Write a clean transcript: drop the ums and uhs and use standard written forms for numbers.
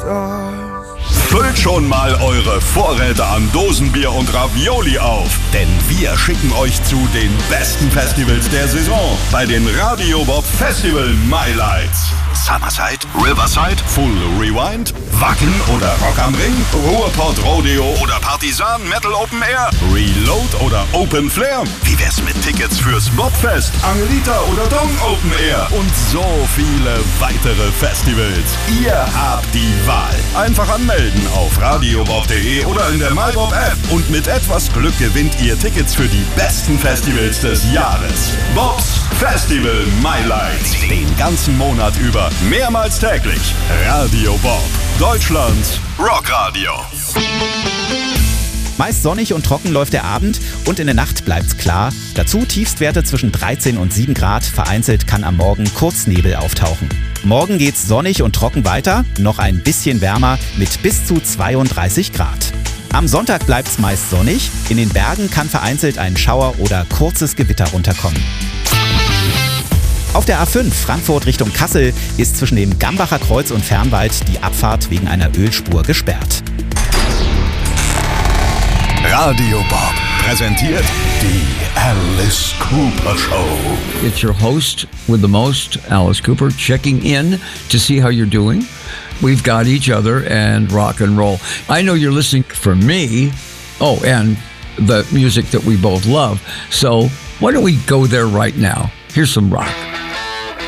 Füllt schon mal eure Vorräte an Dosenbier und Ravioli auf, denn wir schicken euch zu den besten Festivals der Saison bei den Radio Bob Festival Highlights. Summerside, Riverside, Full Rewind, Wacken oder Rock am Ring, Ruhrpott Rodeo oder Partisan Metal Open Air, Reload oder Open Flair. Wie wär's mit Tickets fürs Bobfest, Angelita oder Dong Open Air und so viele weitere Festivals? Ihr habt die Wahl. Einfach anmelden auf radiobob.de oder in der MyBob App und mit etwas Glück gewinnt ihr Tickets für die besten Festivals des Jahres. Bobs Festival Highlights. Den ganzen Monat über, mehrmals täglich. Radio Bob, Deutschlands Rockradio. Meist sonnig und trocken läuft der Abend und in der Nacht bleibt's klar. Dazu Tiefstwerte zwischen 13 und 7 Grad. Vereinzelt kann am Morgen Kurznebel auftauchen. Morgen geht's sonnig und trocken weiter, noch ein bisschen wärmer mit bis zu 32 Grad. Am Sonntag bleibt's meist sonnig. In den Bergen kann vereinzelt ein Schauer oder kurzes Gewitter runterkommen. Auf der A5 Frankfurt Richtung Kassel ist zwischen dem Gambacher Kreuz und Fernwald die Abfahrt wegen einer Ölspur gesperrt. Radio Bob präsentiert die Alice Cooper Show. It's your host with the most, Alice Cooper, checking in to see how you're doing. We've got each other and rock and roll. I know you're listening for me. Oh, and the music that we both love. So why don't we go there right now? Here's some rock.